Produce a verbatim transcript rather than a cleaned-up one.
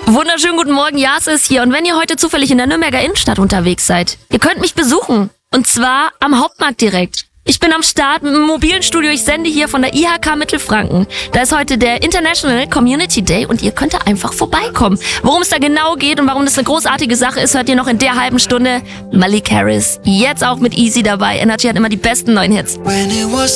Wunderschönen guten Morgen, Jas ist hier. Und wenn ihr heute zufällig in der Nürnberger Innenstadt unterwegs seid, ihr könnt mich besuchen. Und zwar am Hauptmarkt direkt. Ich bin am Start mit einem mobilen Studio. Ich sende hier von der I H K Mittelfranken. Da ist heute der International Community Day und ihr könnt da einfach vorbeikommen. Worum es da genau geht und warum das eine großartige Sache ist, hört ihr noch in der halben Stunde. Malik Harris, jetzt auch mit Easy dabei. Energy hat immer die besten neuen Hits. When it was